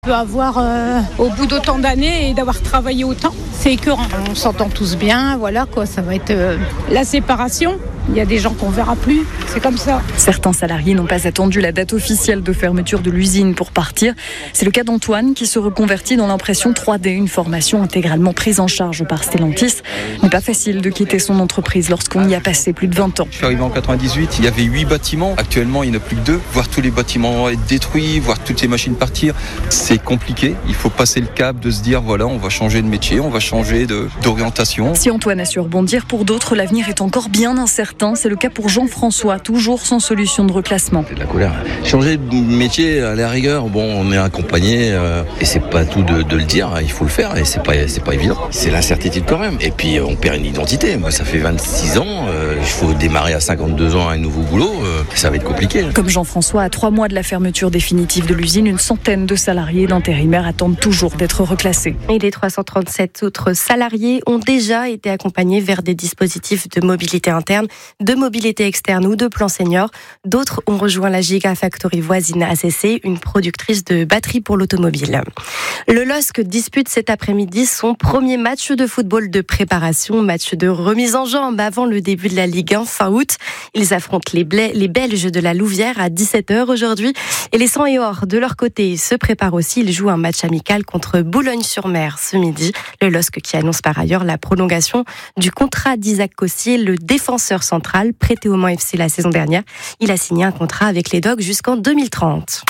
On peut avoir au bout d'autant d'années et d'avoir travaillé autant, c'est écœurant. On s'entend tous bien, voilà quoi, ça va être la séparation. Il y a des gens qu'on verra plus, c'est comme ça. Certains salariés n'ont pas attendu la date officielle de fermeture de l'usine pour partir. C'est le cas d'Antoine qui se reconvertit dans l'impression 3D, une formation intégralement prise en charge par Stellantis. Il n'est pas facile de quitter son entreprise lorsqu'on y a passé plus de 20 ans. Je suis arrivé en 98, il y avait 8 bâtiments. Actuellement, il n'y en a plus que 2. Voir tous les bâtiments être détruits, voir toutes les machines partir, c'est compliqué. Il faut passer le cap de se dire, voilà, on va changer de métier, on va changer d'orientation. Si Antoine a su rebondir, pour d'autres, l'avenir est encore bien incertain. C'est le cas pour Jean-François, toujours sans solution de reclassement. C'est de la colère. Changer de métier, à la rigueur, on est accompagné et c'est pas tout de le dire, il faut le faire et c'est pas évident. C'est l'incertitude quand même. Et puis on perd une identité. Moi, ça fait 26 ans, il faut démarrer à 52 ans un nouveau boulot, ça va être compliqué. Comme Jean-François, à 3 mois de la fermeture définitive de l'usine, une centaine de salariés d'intérimaires attendent toujours d'être reclassés. Et les 337 autres salariés ont déjà été accompagnés vers des dispositifs de mobilité interne, de mobilité externe ou de plan senior. D'autres ont rejoint la Gigafactory voisine ACC, une productrice de batteries pour l'automobile. Le LOSC dispute cet après-midi son premier match de football de préparation, match de remise en jambe avant le début de la Ligue 1 fin août. Ils affrontent les Belges de la Louvière à 17h aujourd'hui. Et les 100 et or, de leur côté, se préparent aussi. Ils jouent un match amical contre Boulogne-sur-Mer ce midi. Le LOSC qui annonce par ailleurs la prolongation du contrat d'Isaac Cossier, le défenseur central prêté au Mans FC la saison dernière. Il a signé un contrat avec les Dogs jusqu'en 2030.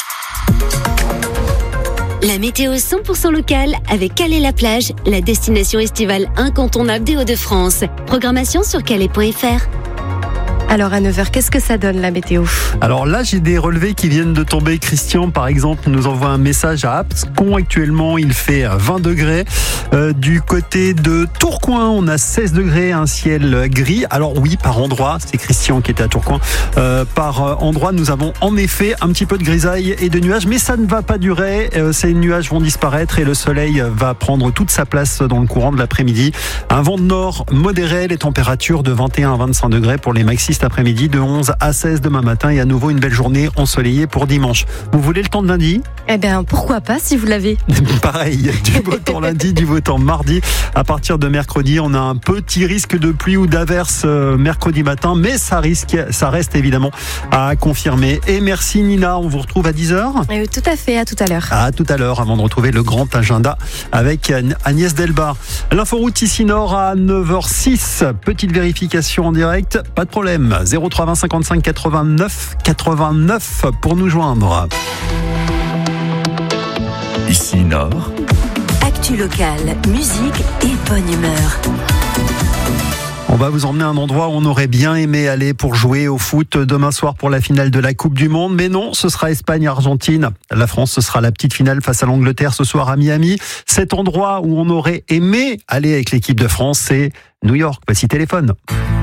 La météo 100% locale avec Calais-la-Plage, la destination estivale incontournable des Hauts-de-France. Programmation sur calais.fr. Alors à 9h, qu'est-ce que ça donne la météo ? Alors là, j'ai des relevés qui viennent de tomber. Christian, par exemple, nous envoie un message à Abscon. Actuellement, il fait 20 degrés. Du côté de Tourcoing, on a 16 degrés, un ciel gris. Alors oui, par endroit, c'est Christian qui était à Tourcoing. Par endroit, nous avons en effet un petit peu de grisaille et de nuages, mais ça ne va pas durer. Ces nuages vont disparaître et le soleil va prendre toute sa place dans le courant de l'après-midi. Un vent de nord modéré, les températures de 21 à 25 degrés pour les maxis cet après-midi, de 11 à 16 demain matin et à nouveau une belle journée ensoleillée pour dimanche. Vous voulez le temps de lundi ? Eh bien, pourquoi pas si vous l'avez. Pareil, du beau temps lundi, du beau temps mardi. À partir de mercredi, on a un petit risque de pluie ou d'averse mercredi matin, mais ça reste évidemment à confirmer. Et merci Nina, on vous retrouve à 10h ? Tout à fait, à tout à l'heure. À tout à l'heure, avant de retrouver le grand agenda avec Agnès Delbar. L'inforoute ici Nord à 9h06. Petite vérification en direct, pas de problème. 03 20 55 89 89 pour nous joindre. Ici Nord. Actu locale, musique et bonne humeur. On va vous emmener à un endroit où on aurait bien aimé aller pour jouer au foot demain soir pour la finale de la Coupe du Monde. Mais non, ce sera Espagne-Argentine. La France, ce sera la petite finale face à l'Angleterre ce soir à Miami. Cet endroit où on aurait aimé aller avec l'équipe de France, c'est New York. Voici Téléphone.